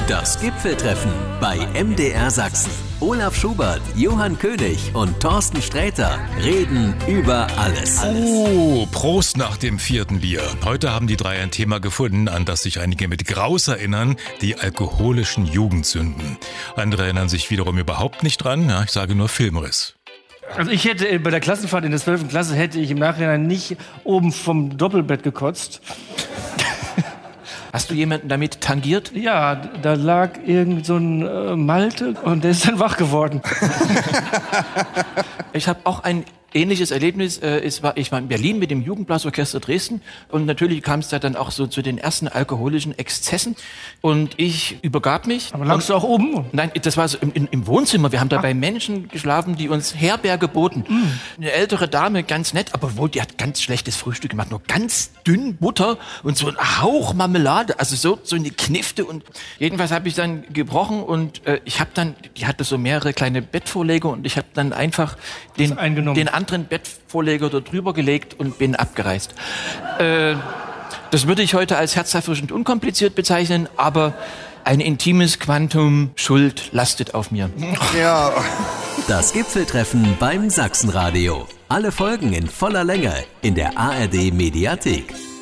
Das Gipfeltreffen bei MDR Sachsen. Olaf Schubert, Johann König und Thorsten Sträter reden über alles. Oh, Prost nach dem 4. Bier. Heute haben die drei ein Thema gefunden, an das sich einige mit Graus erinnern, die alkoholischen Jugendsünden. Andere erinnern sich wiederum überhaupt nicht dran, ich sage nur Filmriss. Also ich hätte bei der Klassenfahrt in der 12. Klasse hätte ich im Nachhinein nicht oben vom Doppelbett gekotzt. Hast du jemanden damit tangiert? Ja, da lag irgend so ein Malte und der ist dann wach geworden. Ich habe auch ein ähnliches Erlebnis. Ich war in Berlin mit dem Jugendblasorchester Dresden und natürlich kam es da dann auch so zu den ersten alkoholischen Exzessen und ich übergab mich. Aber lagst du auch oben? Nein, das war so im Wohnzimmer. Wir haben da bei Menschen geschlafen, die uns Herberge boten. Eine ältere Dame, ganz nett, aber wohl, die hat ganz schlechtes Frühstück gemacht. Nur ganz dünn Butter und so ein Hauch Marmelade. Also so eine Knifte. Und jedenfalls habe ich dann gebrochen und die hatte so mehrere kleine Bettvorleger und ich habe dann einfach den anderen Bettvorleger da drüber gelegt und bin abgereist. Das würde ich heute als herzerfrischend unkompliziert bezeichnen, aber ein intimes Quantum Schuld lastet auf mir. Ja. Das Gipfeltreffen beim Sachsenradio. Alle Folgen in voller Länge in der ARD Mediathek.